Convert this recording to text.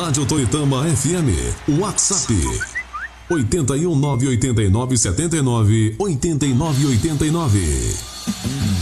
Rádio Toritama FM, WhatsApp 81 989 79 89 89.